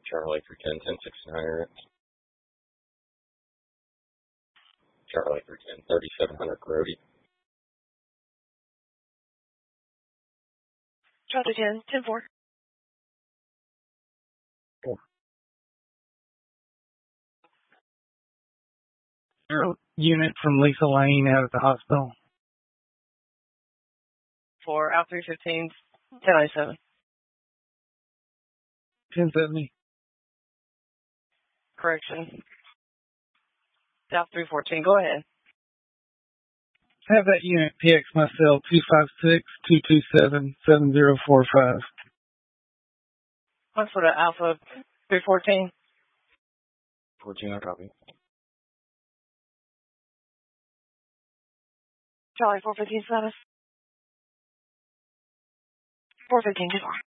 Charlie 310, 1069. Charlie 310, 3700 Grody. Charlie 10, 10-4. Unit from Lisa Lane out at the hospital. For Al 315, 1097. 1070. Correction. South 314, go ahead. Have that unit PX my cell 256-227-7045. What's for the Alpha 314? 14, I copy. Charlie 415 status. 415, 2-4.